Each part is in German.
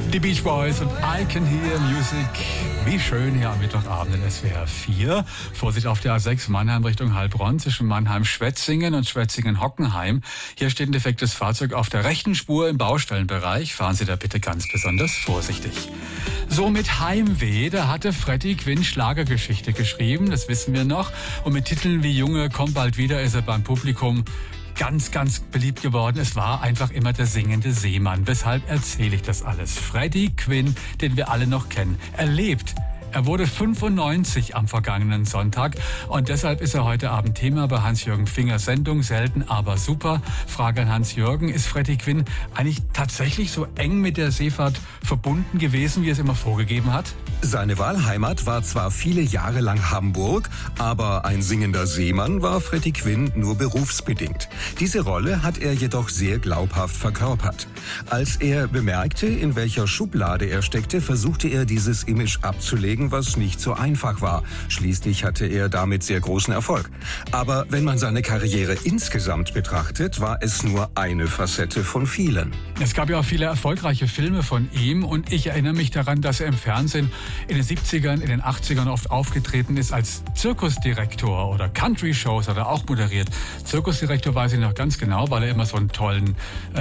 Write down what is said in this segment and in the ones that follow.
Die Beach Boys und I Can Hear Music. Wie schön hier am Mittwochabend in SWR 4. Vorsicht auf der A6 Mannheim Richtung Heilbronn zwischen Mannheim-Schwetzingen und Schwetzingen-Hockenheim. Hier steht ein defektes Fahrzeug auf der rechten Spur im Baustellenbereich. Fahren Sie da bitte ganz besonders vorsichtig. So mit Heimweh, da hatte Freddie Quinn Schlagergeschichte geschrieben, das wissen wir noch. Und mit Titeln wie Junge, komm bald wieder ist er beim Publikum ganz, ganz beliebt geworden. Es war einfach immer der singende Seemann. Weshalb erzähle ich das alles? Freddie Quinn, den wir alle noch kennen, er lebt. Er wurde 95 am vergangenen Sonntag und deshalb ist er heute Abend Thema bei Hans-Jürgen Fingers Sendung Selten, aber super. Frage an Hans-Jürgen, ist Freddie Quinn eigentlich tatsächlich so eng mit der Seefahrt verbunden gewesen, wie er es immer vorgegeben hat? Seine Wahlheimat war zwar viele Jahre lang Hamburg, aber ein singender Seemann war Freddie Quinn nur berufsbedingt. Diese Rolle hat er jedoch sehr glaubhaft verkörpert. Als er bemerkte, in welcher Schublade er steckte, versuchte er dieses Image abzulegen, was nicht so einfach war. Schließlich hatte er damit sehr großen Erfolg. Aber wenn man seine Karriere insgesamt betrachtet, war es nur eine Facette von vielen. Es gab ja auch viele erfolgreiche Filme von ihm und ich erinnere mich daran, dass er im Fernsehen in den 70ern, in den 80ern oft aufgetreten ist als Zirkusdirektor oder Country-Shows hat er auch moderiert. Zirkusdirektor weiß ich noch ganz genau, weil er immer so einen tollen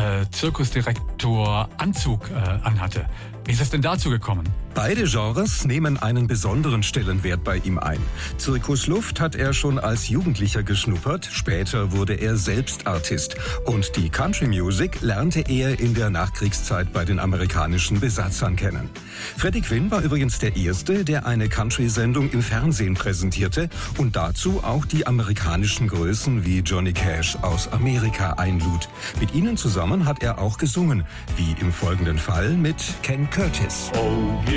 Zirkusdirektor-Anzug anhatte. Wie ist es denn dazu gekommen? Beide Genres nehmen einen besonderen Stellenwert bei ihm ein. Zirkusluft hat er schon als Jugendlicher geschnuppert, später wurde er selbst Artist. Und die Country Music lernte er in der Nachkriegszeit bei den amerikanischen Besatzern kennen. Freddie Quinn war übrigens der Erste, der eine Country-Sendung im Fernsehen präsentierte und dazu auch die amerikanischen Größen wie Johnny Cash aus Amerika einlud. Mit ihnen zusammen hat er auch gesungen, wie im folgenden Fall mit Ken Curtis. Oh,